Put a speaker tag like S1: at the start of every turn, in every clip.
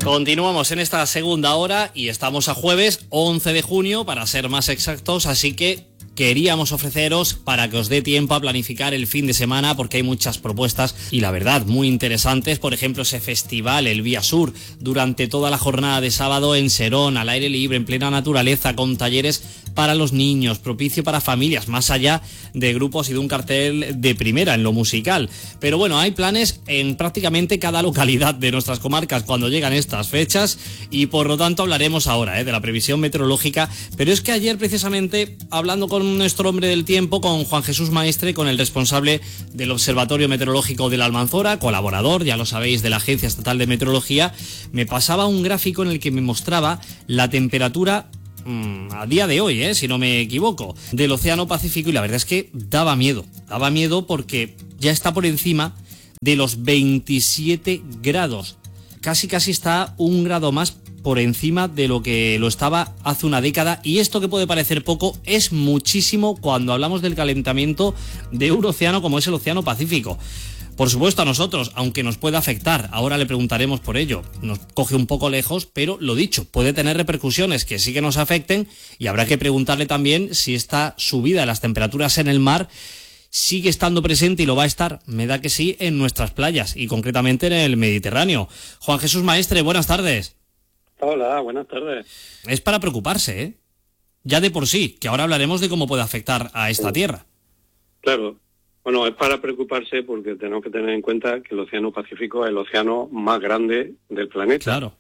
S1: Continuamos en esta segunda hora y estamos a jueves 11 de junio, para ser más exactos, así que queríamos ofreceros para que os dé tiempo a planificar el fin de semana, porque hay muchas propuestas y la verdad muy interesantes. Por ejemplo, ese festival, el Vía Sur, durante toda la jornada de sábado en Serón, al aire libre, en plena naturaleza, con talleres para los niños, propicio para familias, más allá de grupos y de un cartel de primera en lo musical. Pero bueno, hay planes en prácticamente cada localidad de nuestras comarcas cuando llegan estas fechas, y por lo tanto hablaremos ahora de la previsión meteorológica. Pero es que ayer, precisamente, hablando con nuestro hombre del tiempo, con Juan Jesús Maestre, con el responsable del Observatorio Meteorológico de la Almanzora, colaborador, ya lo sabéis, de la Agencia Estatal de Meteorología, me pasaba un gráfico en el que me mostraba la temperatura a día de hoy, si no me equivoco, del Océano Pacífico, y la verdad es que daba miedo porque ya está por encima de los 27 grados, casi está un grado más por encima de lo que lo estaba hace una década, y esto, que puede parecer poco, es muchísimo cuando hablamos del calentamiento de un océano como es el Océano Pacífico. Por supuesto, a nosotros, aunque nos pueda afectar, ahora le preguntaremos por ello, nos coge un poco lejos, pero lo dicho, puede tener repercusiones que sí que nos afecten, y habrá que preguntarle también si esta subida de las temperaturas en el mar sigue estando presente, y lo va a estar, me da que sí, en nuestras playas y concretamente en el Mediterráneo. Juan Jesús Maestre, buenas tardes.
S2: Hola, buenas tardes.
S1: Es para preocuparse, ya de por sí, que ahora hablaremos de cómo puede afectar a esta tierra.
S2: Claro. Bueno, es para preocuparse porque tenemos que tener en cuenta que el Océano Pacífico es el océano más grande del planeta.
S1: Claro.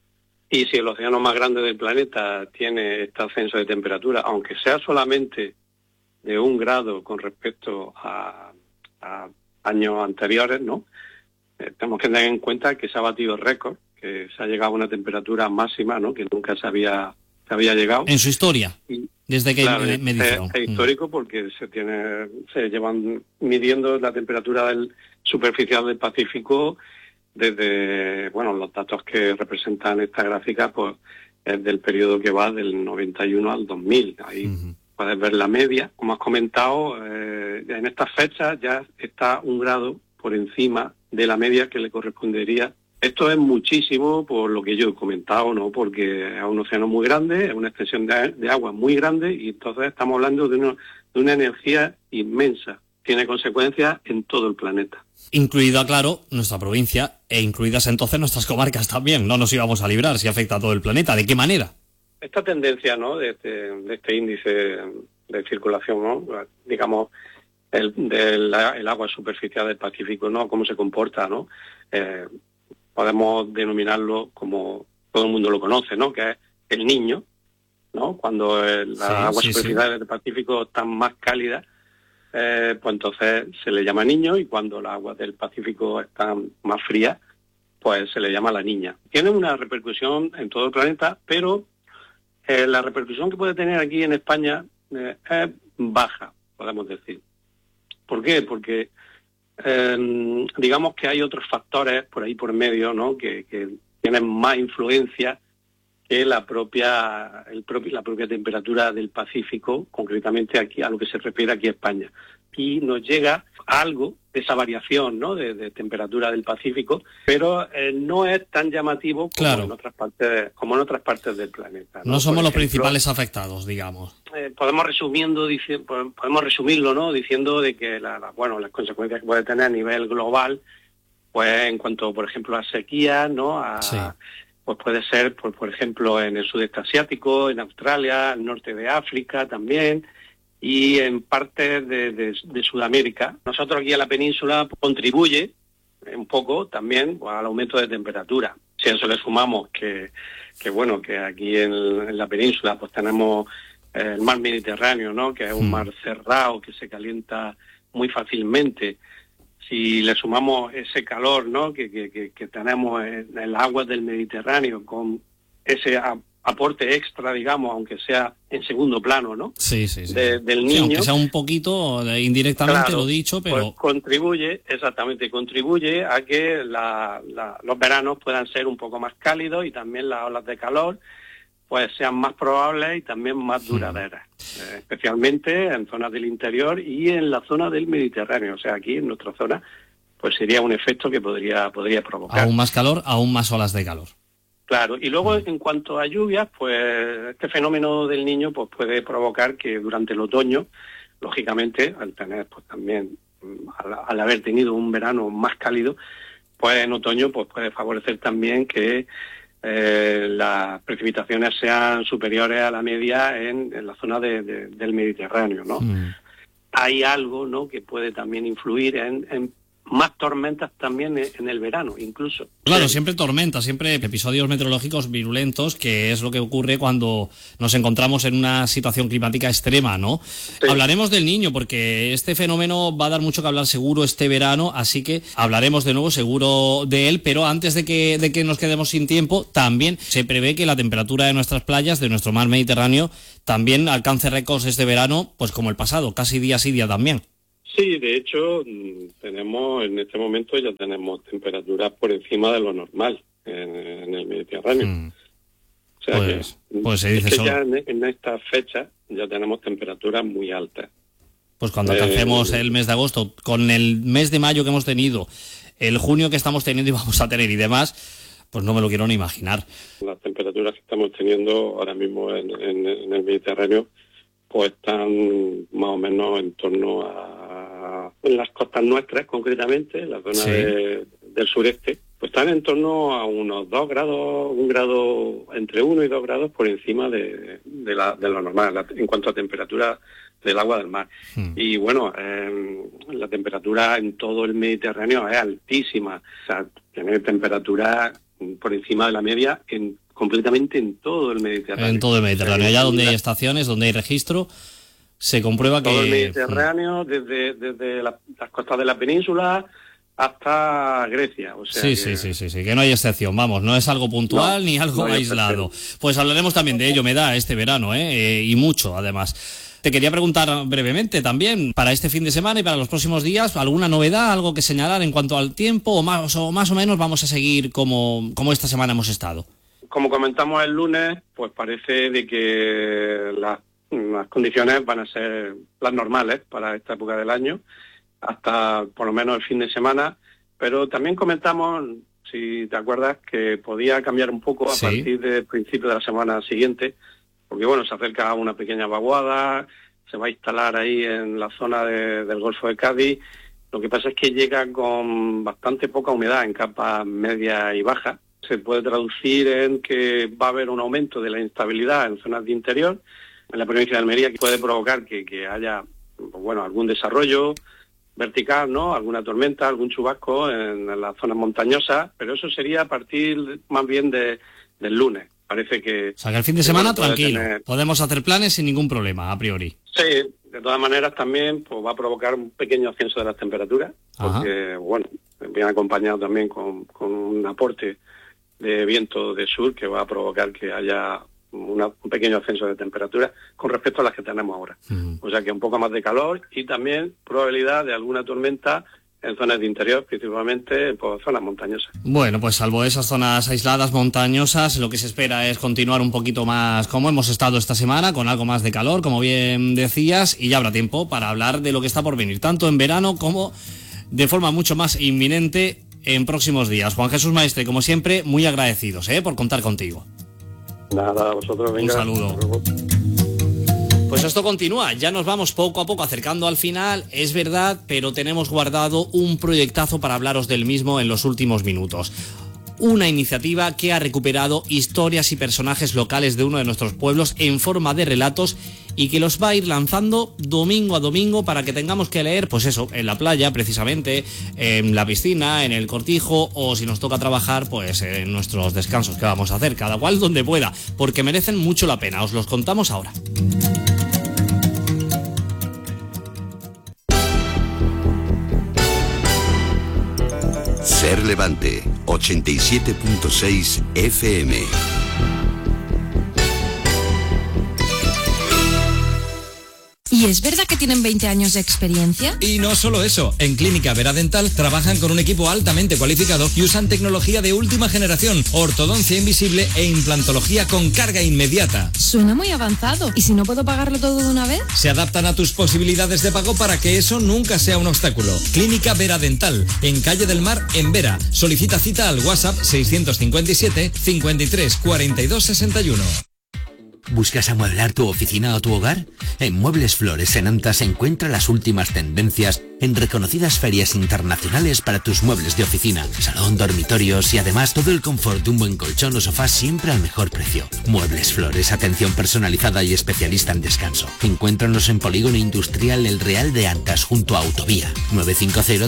S2: Y si el océano más grande del planeta tiene este ascenso de temperatura, aunque sea solamente de 1 grado con respecto a años anteriores, ¿no? Tenemos que tener en cuenta que se ha batido récord, que se ha llegado a una temperatura máxima, ¿no?, que nunca se había llegado.
S1: En su historia. Desde que
S2: claro,
S1: me dijeron.
S2: Es histórico porque se llevan midiendo la temperatura superficial del Pacífico desde, los datos que representan esta gráfica, pues es del periodo que va del 91 al 2000. Ahí puedes ver la media. Como has comentado, en estas fechas ya está 1 grado por encima de la media que le correspondería. Esto es muchísimo por lo que yo he comentado, ¿no? Porque es un océano muy grande, es una extensión de agua muy grande, y entonces estamos hablando de una energía inmensa. Tiene consecuencias en todo el planeta.
S1: Incluida, claro, nuestra provincia, e incluidas entonces nuestras comarcas también. No nos íbamos a librar si afecta a todo el planeta. ¿De qué manera?
S2: Esta tendencia, ¿no?, de este índice de circulación, ¿no?, digamos, el agua superficial del Pacífico, ¿no?, cómo se comporta, ¿no? Podemos denominarlo como todo el mundo lo conoce, ¿no?, que es el Niño, ¿no? Cuando la agua superficial del Pacífico está más cálida, pues entonces se le llama Niño, y cuando las aguas del Pacífico están más frías, pues se le llama La Niña. Tiene una repercusión en todo el planeta, pero la repercusión que puede tener aquí en España es baja, podemos decir. ¿Por qué? Porque digamos que hay otros factores por ahí por medio, ¿no?, que tienen más influencia que la propia temperatura del Pacífico, concretamente aquí a lo que se refiere aquí a España. Y nos llega algo de esa variación, ¿no?, de temperatura del Pacífico, pero no es tan llamativo como en otras partes del planeta, ¿no?
S1: No somos los principales afectados, digamos.
S2: Podemos resumirlo, ¿no?, diciendo de que las consecuencias que puede tener a nivel global, pues en cuanto, por ejemplo, a sequía, ¿no?, pues puede ser, por ejemplo, en el sudeste asiático, en Australia, el norte de África también, y en partes de Sudamérica. Nosotros aquí en la península contribuye un poco también al aumento de temperatura. Si a eso le sumamos que aquí en la península pues tenemos el mar Mediterráneo, ¿no?, que es un mar cerrado que se calienta muy fácilmente. Si le sumamos ese calor, ¿no?, que tenemos en las aguas del Mediterráneo, con ese aporte extra, digamos, aunque sea en segundo plano, ¿no?
S1: Sí.
S2: Del Niño.
S1: Aunque sea un poquito indirectamente, lo dicho, pero...
S2: Pues contribuye a que los veranos puedan ser un poco más cálidos, y también las olas de calor pues sean más probables y también más duraderas, especialmente en zonas del interior y en la zona del Mediterráneo. O sea, aquí en nuestra zona pues sería un efecto que podría provocar.
S1: Aún más calor, aún más olas de calor.
S2: Claro, y luego en cuanto a lluvias, pues este fenómeno del Niño pues puede provocar que durante el otoño, lógicamente, al tener pues también, al haber tenido un verano más cálido, pues en otoño pues puede favorecer también que las precipitaciones sean superiores a la media en la zona del Mediterráneo, ¿no? Hay algo, ¿no?, que puede también influir en más tormentas también en el verano, incluso.
S1: Claro, siempre tormentas, siempre episodios meteorológicos virulentos, que es lo que ocurre cuando nos encontramos en una situación climática extrema, ¿no? Sí. Hablaremos del Niño, porque este fenómeno va a dar mucho que hablar seguro este verano, así que hablaremos de nuevo seguro de él, pero antes de que nos quedemos sin tiempo, también se prevé que la temperatura de nuestras playas, de nuestro mar Mediterráneo, también alcance récords este verano, pues como el pasado, casi día sí día también.
S2: Sí, de hecho, en este momento ya tenemos temperaturas por encima de lo normal en el Mediterráneo. O sea
S1: pues se dice
S2: que ya en estas fechas ya tenemos temperaturas muy altas.
S1: Pues cuando alcancemos el mes de agosto, con el mes de mayo que hemos tenido, el junio que estamos teniendo y vamos a tener y demás, pues no me lo quiero ni imaginar.
S2: Las temperaturas que estamos teniendo ahora mismo en el Mediterráneo pues están más o menos en torno en las costas nuestras, concretamente, la zona del sureste, pues están en torno a unos 2 grados, entre 1 y 2 grados por encima de lo normal, en cuanto a temperatura del agua del mar. Y bueno, la temperatura en todo el Mediterráneo es altísima, o sea, tiene temperatura por encima de la media completamente en todo el Mediterráneo.
S1: En todo el Mediterráneo, allá donde hay estaciones, donde hay registro, se comprueba que...
S2: Todo el Mediterráneo, desde las costas de la península hasta Grecia. O sea
S1: sí, que no hay excepción, vamos, no es algo puntual ni algo aislado. Pues hablaremos también de ello, me da, este verano, y mucho, además. Te quería preguntar brevemente también, para este fin de semana y para los próximos días, ¿alguna novedad, algo que señalar en cuanto al tiempo, o más o menos vamos a seguir como esta semana hemos estado?
S2: Como comentamos el lunes, pues parece de que las condiciones van a ser las normales para esta época del año, hasta por lo menos el fin de semana, pero también comentamos, si te acuerdas, que podía cambiar un poco a partir del principio de la semana siguiente, porque bueno, se acerca una pequeña vaguada, se va a instalar ahí en la zona del Golfo de Cádiz. Lo que pasa es que llega con bastante poca humedad en capas medias y bajas. Se puede traducir en que va a haber un aumento de la inestabilidad en zonas de interior, en la provincia de Almería, que puede provocar que haya, bueno, algún desarrollo vertical, ¿no? Alguna tormenta, algún chubasco en las zonas montañosas, pero eso sería a partir más bien del lunes. Parece que...
S1: O sea, que el fin de semana tranquilo, podemos hacer planes sin ningún problema, a priori.
S2: Sí, de todas maneras también pues va a provocar un pequeño ascenso de las temperaturas, porque, bueno, viene acompañado también con un aporte de viento de sur que va a provocar que haya un pequeño ascenso de temperatura con respecto a las que tenemos ahora. O sea que un poco más de calor y también probabilidad de alguna tormenta en zonas de interior, principalmente por zonas montañosas.
S1: Bueno, pues salvo esas zonas aisladas montañosas, lo que se espera es continuar un poquito más como hemos estado esta semana, con algo más de calor, como bien decías, y ya habrá tiempo para hablar de lo que está por venir, tanto en verano como de forma mucho más inminente en próximos días. Juan Jesús Maestre, como siempre, muy agradecidos por contar contigo.
S2: Nada, a vosotros, venga.
S1: Un saludo. Pues esto continúa, ya nos vamos poco a poco acercando al final, es verdad, pero tenemos guardado un proyectazo para hablaros del mismo en los últimos minutos. Una iniciativa que ha recuperado historias y personajes locales de uno de nuestros pueblos en forma de relatos y que los va a ir lanzando domingo a domingo para que tengamos que leer, pues eso, en la playa precisamente, en la piscina, en el cortijo o si nos toca trabajar, pues en nuestros descansos que vamos a hacer, cada cual donde pueda, porque merecen mucho la pena, os los contamos ahora.
S3: Ser Levante, 87.6 FM.
S4: ¿Y es verdad que tienen 20 años de experiencia?
S5: Y no solo eso, en Clínica Vera Dental trabajan con un equipo altamente cualificado y usan tecnología de última generación, ortodoncia invisible e implantología con carga inmediata.
S4: Suena muy avanzado. ¿Y si no puedo pagarlo todo de una vez?
S5: Se adaptan a tus posibilidades de pago para que eso nunca sea un obstáculo. Clínica Vera Dental, en Calle del Mar, en Vera. Solicita cita al WhatsApp 657 53 42 61.
S6: ¿Buscas amueblar tu oficina o tu hogar? En Muebles Flores en Antas encuentra las últimas tendencias en reconocidas ferias internacionales para tus muebles de oficina, salón, dormitorios y además todo el confort de un buen colchón o sofá siempre al mejor precio. Muebles Flores, atención personalizada y especialista en descanso. Encuéntranos en Polígono Industrial El Real de Antas junto a Autovía. 950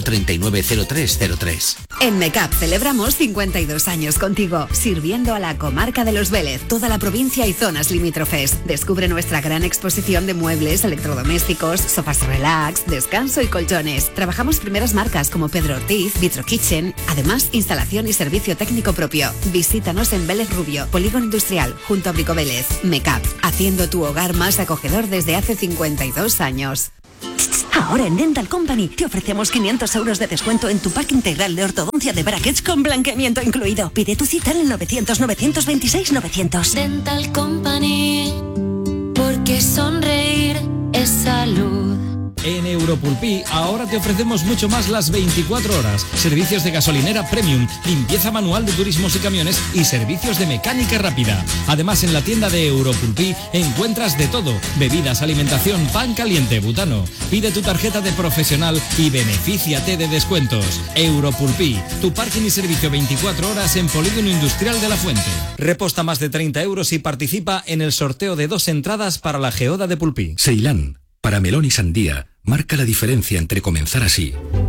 S6: 390303.
S7: En MECAP celebramos 52 años contigo, sirviendo a la comarca de Los Vélez, toda la provincia y zonas limítrofes. Descubre nuestra gran exposición de muebles, electrodomésticos, sofás relax, descanso y colchones. Trabajamos primeras marcas como Pedro Ortiz, Vitro Kitchen, además instalación y servicio técnico propio. Visítanos en Vélez Rubio, Polígono Industrial, junto a Brico Vélez. MECAP, haciendo tu hogar más acogedor desde hace 52 años.
S8: Ahora en Dental Company te ofrecemos 500 euros de descuento en tu pack integral de ortodoncia de brackets con blanqueamiento incluido. Pide tu cita en el 900-926-900.
S9: Dental Company, porque sonreír es salud.
S5: En Europulpí ahora te ofrecemos mucho más las 24 horas. Servicios de gasolinera premium, limpieza manual de turismos y camiones y servicios de mecánica rápida. Además, en la tienda de Europulpí encuentras de todo: bebidas, alimentación, pan caliente, butano. Pide tu tarjeta de profesional y benefíciate de descuentos. Europulpí, tu parking y servicio 24 horas en Polígono Industrial de La Fuente. Reposta más de 30 euros y participa en el sorteo de 2 entradas para la Geoda de Pulpí.
S10: Ceilán, para melón y sandía, marca la diferencia entre comenzar así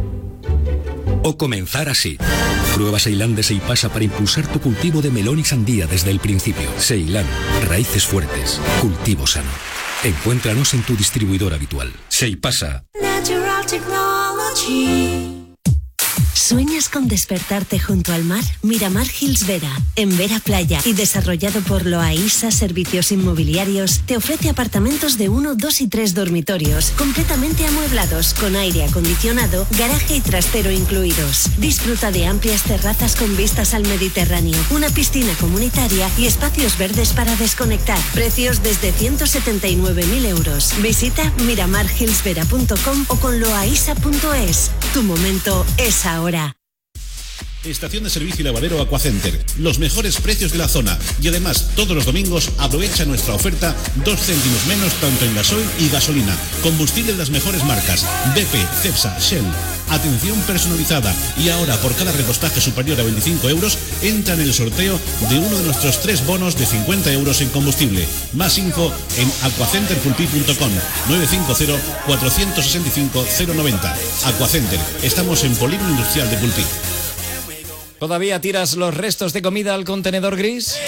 S10: o comenzar así. Prueba Ceilán de Seipasa para impulsar tu cultivo de melón y sandía desde el principio. Ceilán, raíces fuertes, cultivo sano. Encuéntranos en tu distribuidor habitual. Seipasa.
S9: Natural Technology.
S8: ¿Sueñas con despertarte junto al mar? Miramar Hills Vera, en Vera Playa y desarrollado por Loaisa Servicios Inmobiliarios, te ofrece apartamentos de 1, 2 y 3 dormitorios, completamente amueblados, con aire acondicionado, garaje y trastero incluidos. Disfruta de amplias terrazas con vistas al Mediterráneo, una piscina comunitaria y espacios verdes para desconectar. Precios desde 179.000 euros. Visita miramarhillsvera.com o con loaisa.es. Tu momento es ahora.
S11: Estación de servicio y lavadero Aquacenter. Los mejores precios de la zona. Y además, todos los domingos aprovecha nuestra oferta 2 céntimos menos tanto en gasoil y gasolina. Combustible de las mejores marcas. BP, Cepsa, Shell. Atención personalizada. Y ahora, por cada repostaje superior a 25 euros, entra en el sorteo de uno de nuestros 3 bonos de 50 euros en combustible. Más info en aquacenterpulpí.com 950 465 090. Aquacenter. Estamos en Polígono Industrial de Pulpí.
S5: ¿Todavía tiras los restos de comida al contenedor gris?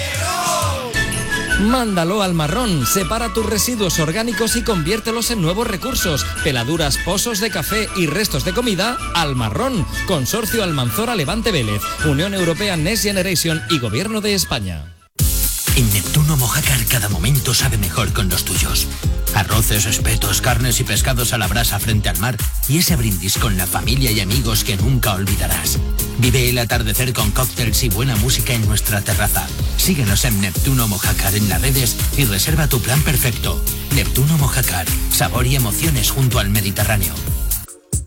S5: Mándalo al marrón, separa tus residuos orgánicos y conviértelos en nuevos recursos. Peladuras, pozos de café y restos de comida al marrón. Consorcio Almanzora Levante Vélez, Unión Europea Next Generation y Gobierno de España.
S6: En Neptuno Mojácar cada momento sabe mejor con los tuyos. Arroces, espetos, carnes y pescados a la brasa frente al mar y ese brindis con la familia y amigos que nunca olvidarás. Vive el atardecer con cócteles y buena música en nuestra terraza. Síguenos en Neptuno Mojácar en las redes y reserva tu plan perfecto. Neptuno Mojácar, sabor y emociones junto al Mediterráneo.